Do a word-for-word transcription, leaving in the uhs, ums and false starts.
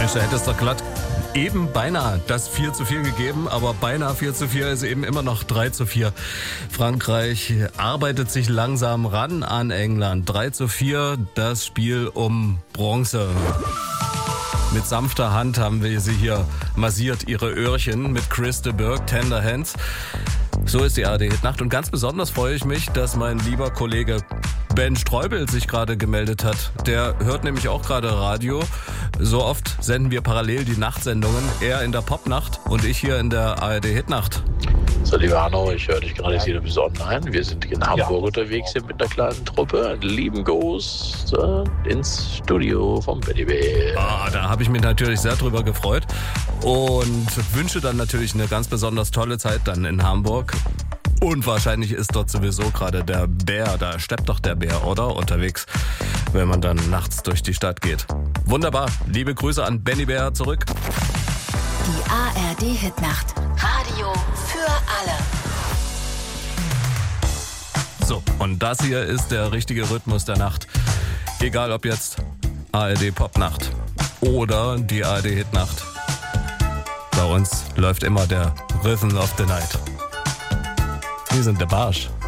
Mensch, da hätte es doch glatt eben beinahe das vier zu vier gegeben, aber beinahe vier zu vier ist eben immer noch drei zu vier. Frankreich arbeitet sich langsam ran an England. drei zu vier, das Spiel um Bronze. Mit sanfter Hand haben wir sie hier massiert, ihre Öhrchen, mit Chris de Burgh, Tender Hands. So ist die A R D-Hitnacht und ganz besonders freue ich mich, dass mein lieber Kollege Ben Streubel sich gerade gemeldet hat. Der hört nämlich auch gerade Radio. So oft senden wir parallel die Nachtsendungen. Er in der Popnacht und ich hier in der A R D-Hitnacht. So, lieber Hanno, ich höre dich gerade jetzt wieder bis online. Wir sind in Hamburg ja. unterwegs hier mit einer kleinen Truppe. Lieben Gruß äh, ins Studio vom Benny Bär. Ah, da habe ich mich natürlich sehr drüber gefreut und wünsche dann natürlich eine ganz besonders tolle Zeit dann in Hamburg. Und wahrscheinlich ist dort sowieso gerade der Bär, da steppt doch der Bär, oder? Unterwegs, wenn man dann nachts durch die Stadt geht. Wunderbar, liebe Grüße an Benny Bär zurück. Die A R D-Hitnacht. Radio für alle. So, und das hier ist der richtige Rhythmus der Nacht. Egal ob jetzt A R D-Popnacht oder die A R D-Hitnacht. Bei uns läuft immer der Rhythm of the Night. Wir sind der Barsch.